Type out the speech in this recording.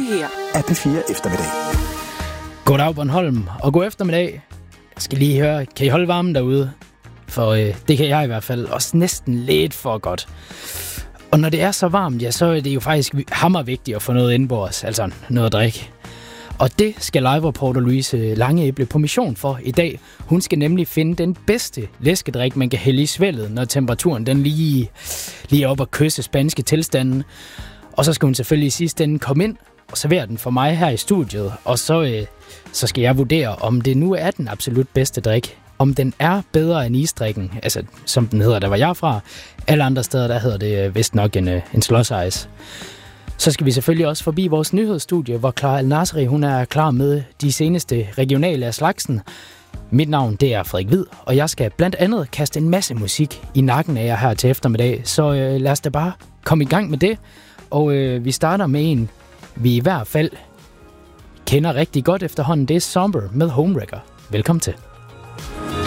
her er P4 Eftermiddag. Goddag Bornholm, og god eftermiddag. Jeg skal lige høre, kan I holde varmen derude? For det kan jeg i hvert fald, også næsten lidt for godt. Og når det er så varmt, ja, så er det jo faktisk hammervigtigt at få noget indenbords, altså noget at drikke. Og det skal live-reporter Louise Langeæble på mission for i dag. Hun skal nemlig finde den bedste læskedrik, man kan hælde i svældet, når temperaturen den lige op og kysse spanske tilstanden. Og så skal hun selvfølgelig i sidste ende komme ind og servere den for mig her i studiet. Og så skal jeg vurdere, om det nu er den absolut bedste drik. Om den er bedre end isdrikken, altså som den hedder, der var jeg fra. Alle andre steder, der hedder det vist nok en Slush Ice. Så skal vi selvfølgelig også forbi vores nyhedsstudie, hvor Clara Al-Nasri, hun er klar med de seneste regionale af slagsen. Mit navn, det er Frederik Hvid, og jeg skal blandt andet kaste en masse musik i nakken af jer her til eftermiddag. Så lad os da bare komme i gang med det. Og vi starter med en, vi i hvert fald kender rigtig godt efterhånden. Det er Somber med Homewrecker. Velkommen til.